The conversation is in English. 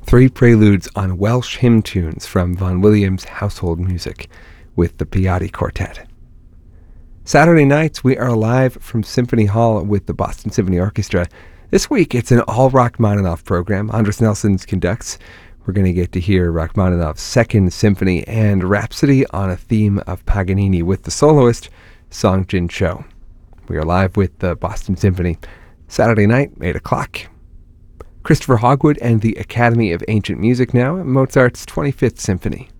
Three preludes on Welsh hymn tunes from Vaughan Williams' Household Music with the Piatti Quartet. Saturday nights, we are live from Symphony Hall with the Boston Symphony Orchestra. This week, it's an all Rachmaninoff program. Andras Nelsons conducts. We're going to get to hear Rachmaninoff's Second Symphony and Rhapsody on a theme of Paganini with the soloist, Song Jin Cho. We are live with the Boston Symphony. Saturday night, 8 o'clock. Christopher Hogwood and the Academy of Ancient Music now at Mozart's 25th Symphony.